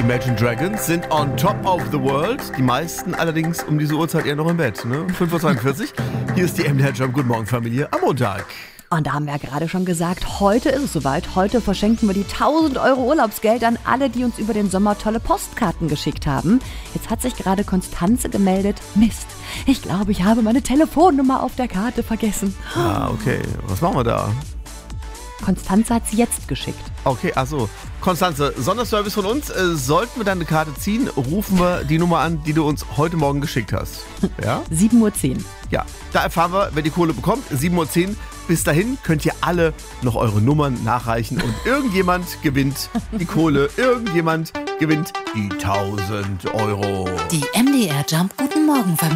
Imagine Dragons sind on top of the world. Die meisten allerdings um diese Uhrzeit eher noch im Bett. Ne? 5.42 Uhr. Hier ist die MDR Jump. Guten Morgen, Familie. Am Montag. Und da haben wir ja gerade schon gesagt, heute ist es soweit. Heute verschenken wir die 1.000 Euro Urlaubsgeld an alle, die uns über den Sommer tolle Postkarten geschickt haben. Jetzt hat sich gerade Konstanze gemeldet. Mist, ich glaube, ich habe meine Telefonnummer auf der Karte vergessen. Ah, okay. Was machen wir da? Konstanze hat sie jetzt geschickt. Okay, achso. Konstanze, Sonderservice von uns. Sollten wir deine Karte ziehen, rufen wir die Nummer an, die du uns heute Morgen geschickt hast. Ja? 7.10 Uhr. Ja, da erfahren wir, wer die Kohle bekommt. 7.10 Uhr. Bis dahin könnt ihr alle noch eure Nummern nachreichen und irgendjemand gewinnt die Kohle. Irgendjemand gewinnt die 1.000 Euro. Die MDR Jump Guten Morgen Familie.